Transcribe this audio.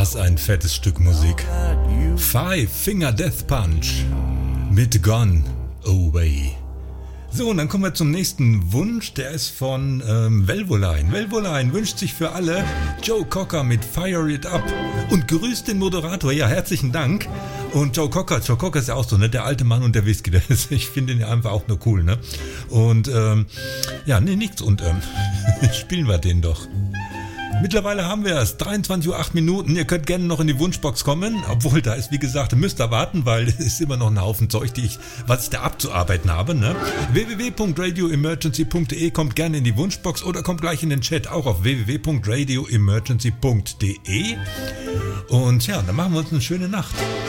Was ein fettes Stück Musik. Five Finger Death Punch mit Gone Away. So, und dann kommen wir zum nächsten Wunsch. Der ist von Velvoline. Velvoline wünscht sich für alle Joe Cocker mit Fire It Up und grüßt den Moderator. Ja, herzlichen Dank. Und Joe Cocker ist ja auch so, ne? Der alte Mann und der Whisky. Ich finde ihn ja einfach auch nur cool, ne? Und nichts. Und spielen wir den doch. Mittlerweile haben wir es, 23:08 Uhr. Ihr könnt gerne noch in die Wunschbox kommen, obwohl da ist, wie gesagt, ihr müsst da warten, weil es ist immer noch ein Haufen Zeug, was ich da abzuarbeiten habe. Ne? www.radioemergency.de, kommt gerne in die Wunschbox oder kommt gleich in den Chat, auch auf www.radioemergency.de. Und ja, dann machen wir uns eine schöne Nacht.